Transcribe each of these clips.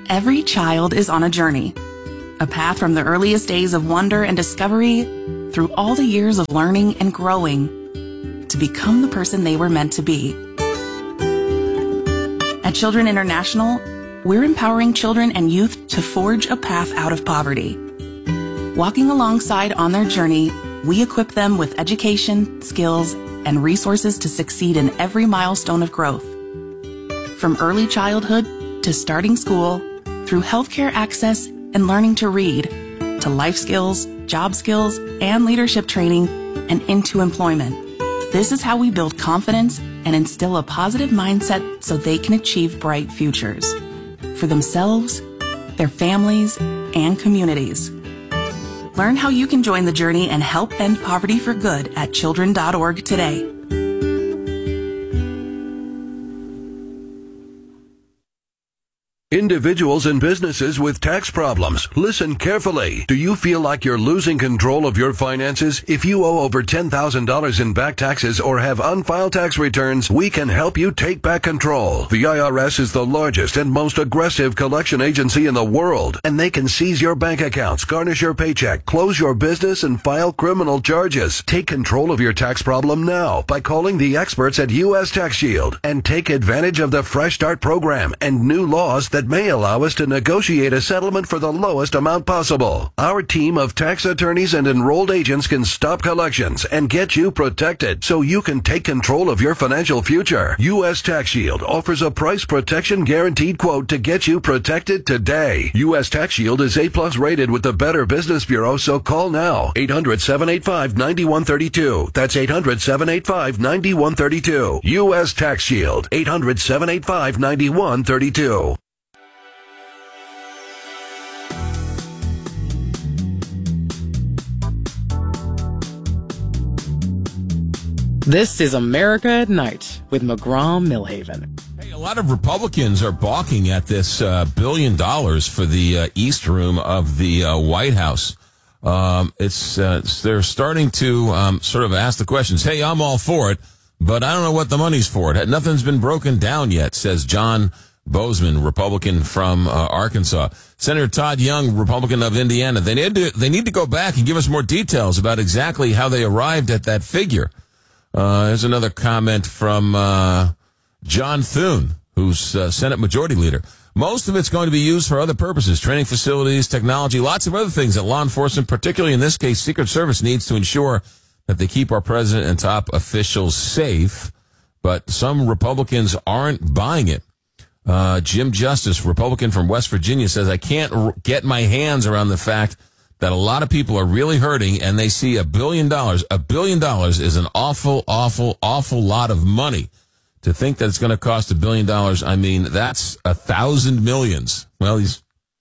Every child is on a journey, a path from the earliest days of wonder and discovery through all the years of learning and growing to become the person they were meant to be. At Children International, we're empowering children and youth to forge a path out of poverty. Walking alongside on their journey, we equip them with education, skills, and resources to succeed in every milestone of growth. From early childhood to starting school, through healthcare access and learning to read, to life skills, job skills, and leadership training, and into employment. This is how we build confidence and instill a positive mindset so they can achieve bright futures for themselves, their families, and communities. Learn how you can join the journey and help end poverty for good at children.org today. Individuals and businesses with tax problems, listen carefully. Do you feel like you're losing control of your finances? If you owe over $10,000 in back taxes or have unfiled tax returns, we can help you take back control. The IRS is the largest and most aggressive collection agency in the world, and they can seize your bank accounts, garnish your paycheck, close your business, and file criminal charges. Take control of your tax problem now by calling the experts at U.S. Tax Shield and take advantage of the Fresh Start program and new laws that may allow us to negotiate a settlement for the lowest amount possible. Our team of tax attorneys and enrolled agents can stop collections and get you protected so you can take control of your financial future. U.S. Tax Shield offers a price protection guaranteed quote to get you protected today. U.S. Tax Shield is A+ rated with the Better Business Bureau, so call now. 800-785-9132. That's 800-785-9132. U.S. Tax Shield. 800-785-9132. This is America at Night with McGraw-Millhaven. Hey, a lot of Republicans are balking at this $1 billion for the East Room of the White House. They're starting to sort of ask the questions. Hey, I'm all for it, but I don't know what the money's for. Nothing's been broken down yet, says John Bozeman, Republican from Arkansas. Senator Todd Young, Republican of Indiana. They need to go back and give us more details about exactly how they arrived at that figure. Here's another comment from John Thune, who's Senate Majority Leader. Most of it's going to be used for other purposes, training facilities, technology, lots of other things that law enforcement, particularly in this case, Secret Service, needs to ensure that they keep our president and top officials safe. But some Republicans aren't buying it. Jim Justice, Republican from West Virginia, says, I can't get my hands around the fact that a lot of people are really hurting, and they see $1 billion. $1 billion is an awful, awful, awful lot of money. To think that it's going to cost $1 billion, I mean, that's 1,000 millions. Well, he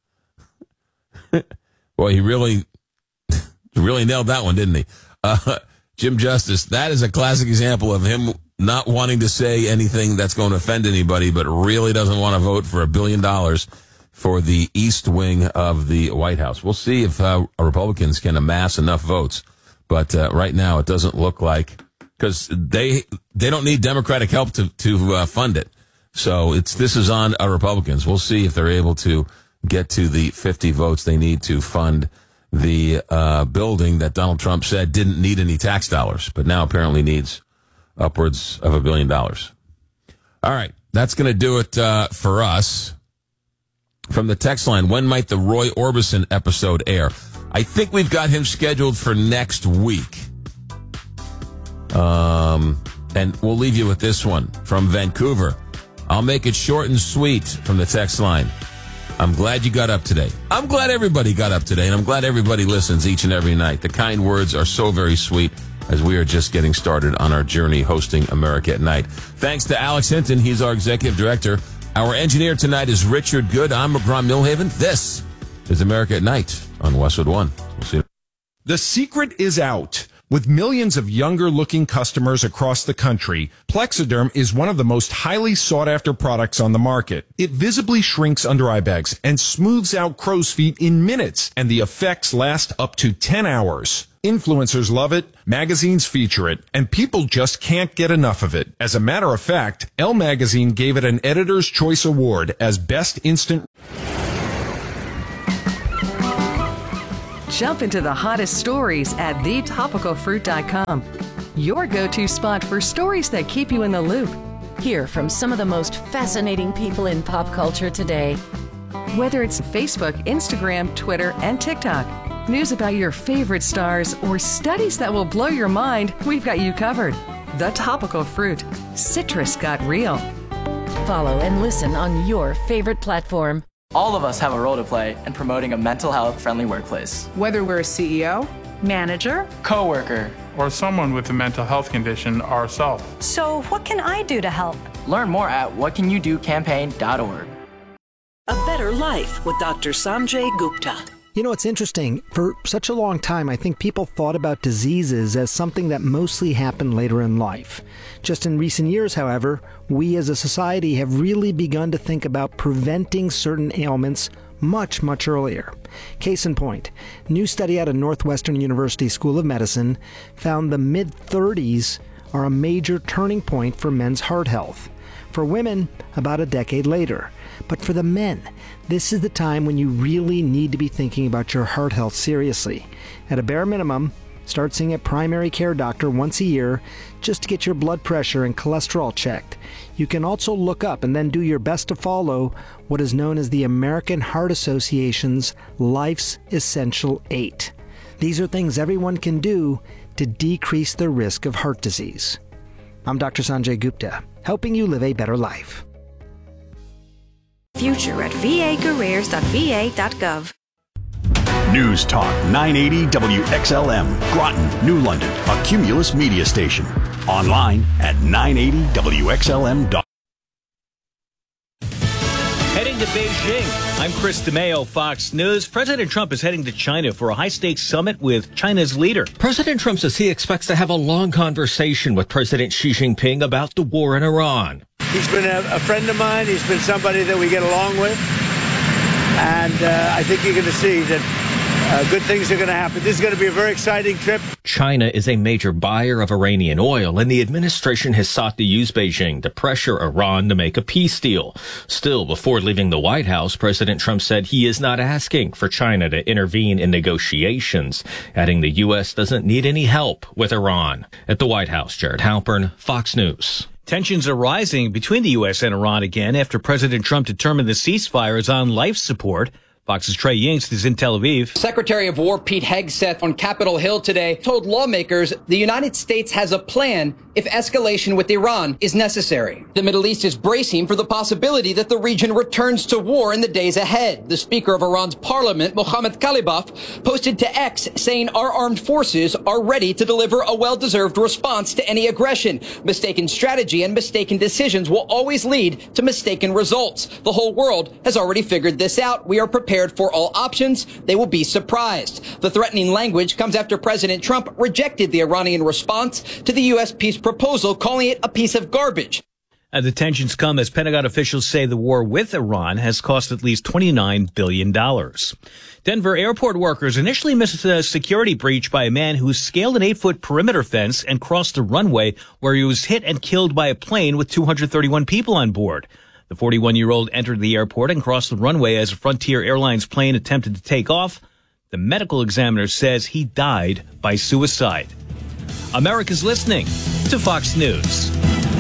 really nailed that one, didn't he? Jim Justice, that is a classic example of him not wanting to say anything that's going to offend anybody, but really doesn't want to vote for $1 billion for the East Wing of the White House. We'll see if Republicans can amass enough votes. But right now, it doesn't look like, because they don't need Democratic help to fund it. So this is on Republicans. We'll see if they're able to get to the 50 votes they need to fund the building that Donald Trump said didn't need any tax dollars, but now apparently needs upwards of $1 billion. All right, that's going to do it for us. From the text line, when might the Roy Orbison episode air? I think we've got him scheduled for next week. And we'll leave you with this one from Vancouver. I'll make it short and sweet from the text line. I'm glad you got up today. I'm glad everybody got up today, and I'm glad everybody listens each and every night. The kind words are so very sweet as we are just getting started on our journey hosting America at Night. Thanks to Alex Hinton. He's our executive director. Our engineer tonight is Richard Good. I'm McGraw-Millhaven. This is America at Night on Westwood One. We'll see you. The secret is out. With millions of younger-looking customers across the country, Plexiderm is one of the most highly sought-after products on the market. It visibly shrinks under eye bags and smooths out crow's feet in minutes, and the effects last up to 10 hours. Influencers love it, magazines feature it, and people just can't get enough of it. As a matter of fact, Elle magazine gave it an Editor's Choice Award as Best Instant... Jump into the hottest stories at thetopicalfruit.com. Your go-to spot for stories that keep you in the loop. Hear from some of the most fascinating people in pop culture today. Whether it's Facebook, Instagram, Twitter, and TikTok, news about your favorite stars, or studies that will blow your mind, we've got you covered. The Topical Fruit. Citrus got real. Follow and listen on your favorite platform. All of us have a role to play in promoting a mental health friendly workplace. Whether we're a CEO, manager, coworker, or someone with a mental health condition ourselves. So what can I do to help? Learn more at whatcanyoudocampaign.org. A Better Life with Dr. Sanjay Gupta. You know, it's interesting. For such a long time, I think people thought about diseases as something that mostly happened later in life. Just in recent years, however, we as a society have really begun to think about preventing certain ailments much, much earlier. Case in point, new study out of Northwestern University School of Medicine found the mid-30s are a major turning point for men's heart health. For women, about a decade later. But for the men, this is the time when you really need to be thinking about your heart health seriously. At a bare minimum, start seeing a primary care doctor once a year just to get your blood pressure and cholesterol checked. You can also look up and then do your best to follow what is known as the American Heart Association's Life's Essential 8. These are things everyone can do to decrease the risk of heart disease. I'm Dr. Sanjay Gupta, helping you live a better life. Future at vacareers.va.gov. News Talk 980 WXLM, Groton, New London, a Cumulus media station. Online at 980WXLM.com. Heading to Beijing, I'm Chris DeMeo, Fox News. President Trump is heading to China for a high-stakes summit with China's leader. President Trump says he expects to have a long conversation with President Xi Jinping about the war in Iran. He's been a friend of mine. He's been somebody that we get along with. And I think you're going to see that good things are going to happen. This is going to be a very exciting trip. China is a major buyer of Iranian oil, and the administration has sought to use Beijing to pressure Iran to make a peace deal. Still, before leaving the White House, President Trump said he is not asking for China to intervene in negotiations, adding the U.S. doesn't need any help with Iran. At the White House, Jared Halpern, Fox News. Tensions are rising between the U.S. and Iran again after President Trump determined the ceasefire is on life support. Fox's Trey Yingst is in Tel Aviv. Secretary of War Pete Hegseth on Capitol Hill today told lawmakers the United States has a plan if escalation with Iran is necessary. The Middle East is bracing for the possibility that the region returns to war in the days ahead. The Speaker of Iran's parliament, Mohammad Khalibaf, posted to X saying our armed forces are ready to deliver a well-deserved response to any aggression. Mistaken strategy and mistaken decisions will always lead to mistaken results. The whole world has already figured this out. We are prepared for all options. They will be surprised. The threatening language comes after President Trump rejected the Iranian response to the U.S. peace proposal, calling it a piece of garbage. And the tensions come as Pentagon officials say the war with Iran has cost at least $29 billion. Denver airport workers initially missed a security breach by a man who scaled an 8-foot perimeter fence and crossed the runway, where he was hit and killed by a plane with 231 people on board. The 41-year-old entered the airport and crossed the runway as a Frontier Airlines plane attempted to take off. The medical examiner says he died by suicide. America's listening to Fox News.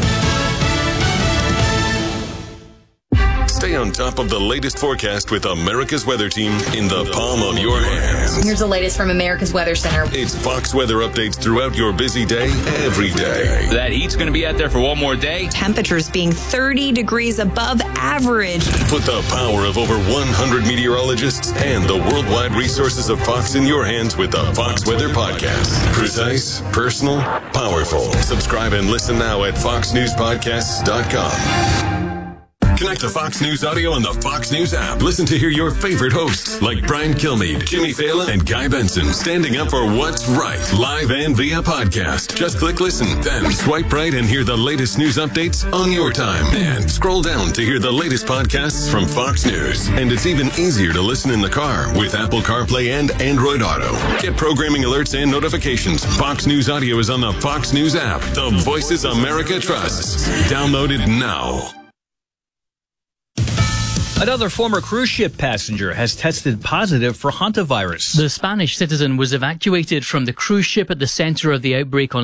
Stay on top of the latest forecast with America's Weather Team in the palm of your hands. Here's the latest from America's Weather Center. It's Fox weather updates throughout your busy day, every day. That heat's going to be out there for one more day. Temperatures being 30 degrees above average. Put the power of over 100 meteorologists and the worldwide resources of Fox in your hands with the Fox Weather Podcast. Precise, personal, powerful. Subscribe and listen now at foxnewspodcasts.com. Connect to Fox News Audio on the Fox News app. Listen to hear your favorite hosts like Brian Kilmeade, Jimmy Fallon, and Guy Benson standing up for what's right, live and via podcast. Just click listen, then swipe right and hear the latest news updates on your time. And scroll down to hear the latest podcasts from Fox News. And it's even easier to listen in the car with Apple CarPlay and Android Auto. Get programming alerts and notifications. Fox News Audio is on the Fox News app. The voices America trusts. Download it now. Another former cruise ship passenger has tested positive for hantavirus. The Spanish citizen was evacuated from the cruise ship at the center of the outbreak on